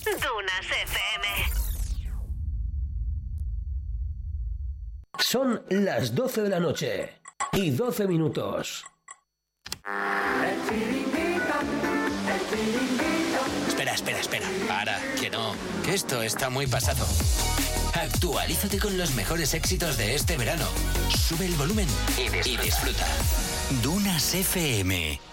Dunas FM. Son las 12 de la noche y 12 minutos. Espera. Para, que no. Que esto está muy pasado. Actualízate con los mejores éxitos de este verano. Sube el volumen y disfruta. Dunas FM.